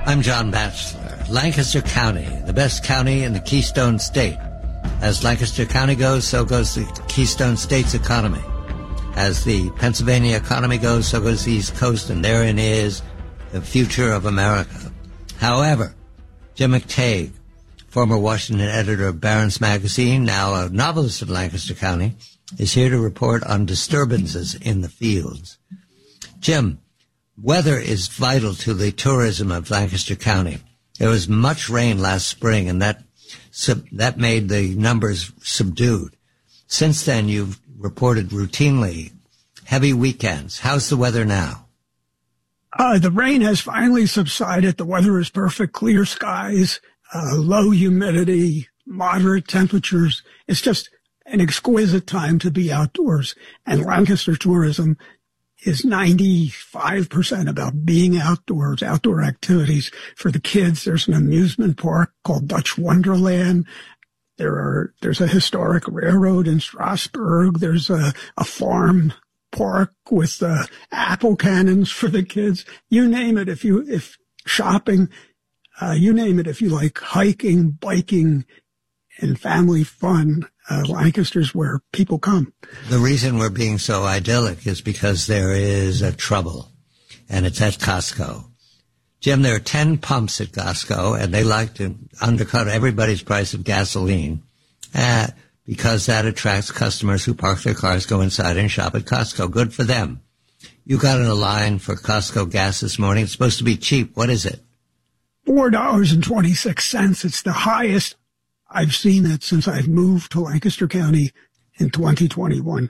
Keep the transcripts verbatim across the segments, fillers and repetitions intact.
I'm John Batchelor. Lancaster County, the best county in the Keystone State. As Lancaster County goes, so goes the Keystone State's economy. As the Pennsylvania economy goes, so goes the East Coast, and therein is the future of America. However, Jim McTague, former Washington editor of Barron's Magazine, now a novelist of Lancaster County, is here to report on disturbances in the fields. Jim, weather is vital to the tourism of Lancaster County. There was much rain last spring, and that sub, that made the numbers subdued. Since then, you've reported routinely heavy weekends. How's the weather now? Uh, the rain has finally subsided. The weather is perfect, clear skies, uh, low humidity, moderate temperatures. It's just an exquisite time to be outdoors. And Lancaster tourism is ninety-five percent about being outdoors, outdoor activities. For the kids, there's an amusement park called Dutch Wonderland. There are, there's a historic railroad in Strasburg. There's a, a farm park with uh, apple cannons for the kids. You name it. If you, if shopping, uh, you name it. If you like hiking, biking, and family fun, uh, Lancaster's where people come. The reason we're being so idyllic is because there is a trouble, and it's at Costco. Jim, there are ten pumps at Costco, and they like to undercut everybody's price of gasoline uh, because that attracts customers who park their cars, go inside, and shop at Costco. Good for them. You got in a line for Costco gas this morning. It's supposed to be cheap. What is it? four dollars and twenty-six cents. It's the highest I've seen it since I've moved to Lancaster County in twenty twenty-one.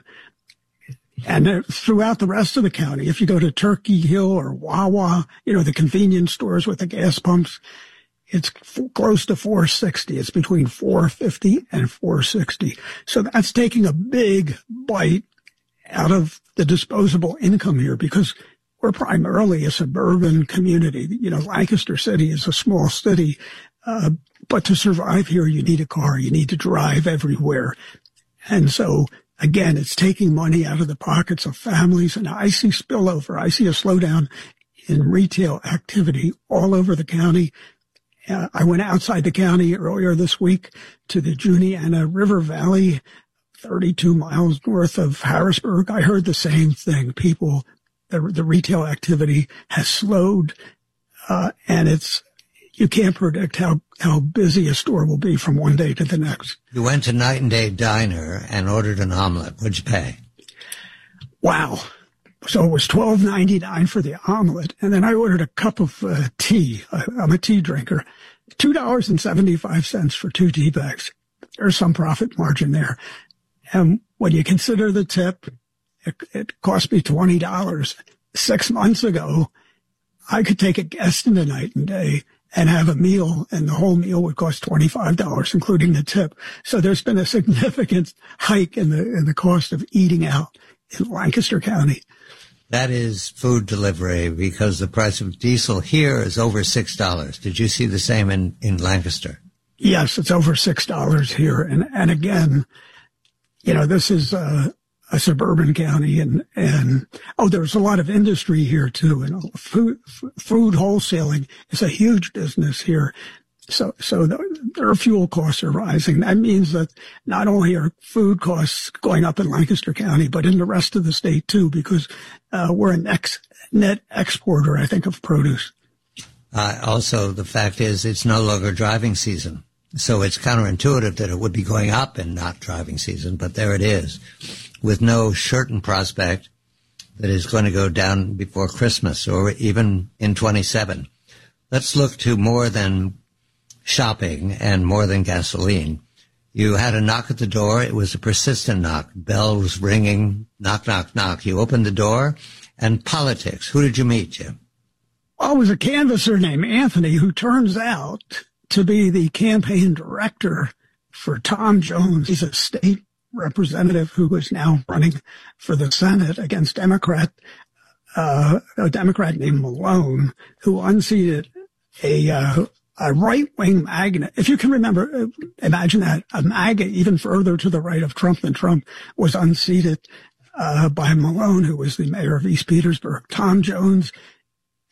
And throughout the rest of the county, if you go to Turkey Hill or Wawa, you know, the convenience stores with the gas pumps, it's f- close to four sixty. It's between four fifty and four sixty. So that's taking a big bite out of the disposable income here because we're primarily a suburban community. You know, Lancaster City is a small city, uh, but to survive here, you need a car. You need to drive everywhere. And so, again, it's taking money out of the pockets of families, and I see spillover. I see a slowdown in retail activity all over the county. Uh, I went outside the county earlier this week to the Juniata River Valley, thirty-two miles north of Harrisburg. I heard the same thing. People, the, the retail activity has slowed, uh, and it's, you can't predict how, how busy a store will be from one day to the next. You went to Night and Day Diner and ordered an omelet. What'd you pay? Wow. So it was twelve ninety-nine for the omelet. And then I ordered a cup of uh, tea. I'm a tea drinker. two dollars and seventy-five cents for two tea bags. There's some profit margin there. And when you consider the tip, it, it cost me twenty dollars. Six months ago, I could take a guest into Night and Day and have a meal, and the whole meal would cost twenty-five dollars, including the tip. So there's been a significant hike in the in the cost of eating out in Lancaster County. That is food delivery because the price of diesel here is over six dollars. Did you see the same in, in Lancaster? Yes, it's over six dollars here. And, and again, you know, this is uh, a suburban county, and, and, oh, there's a lot of industry here too. And food, food wholesaling is a huge business here. So, so the, their fuel costs are rising. That means that not only are food costs going up in Lancaster County, but in the rest of the state too, because, uh, we're a next net exporter, I think, of produce. Uh, also, the fact is it's no longer driving season. So it's counterintuitive that it would be going up in not driving season, but there it is, with no certain prospect that is going to go down before Christmas or even in twenty-seven. Let's look to more than shopping and more than gasoline. You had a knock at the door. It was a persistent knock. Bell was ringing. Knock, knock, knock. You opened the door. And politics. Who did you meet, Jim? Well, it was a canvasser named Anthony who turns out to be the campaign director for Tom Jones. He's a state representative who is now running for the Senate against Democrat, uh, a Democrat named Malone, who unseated a, uh, a right-wing MAGA. If you can remember, imagine that, a MAGA even further to the right of Trump than Trump was unseated uh, by Malone, who was the mayor of East Petersburg. Tom Jones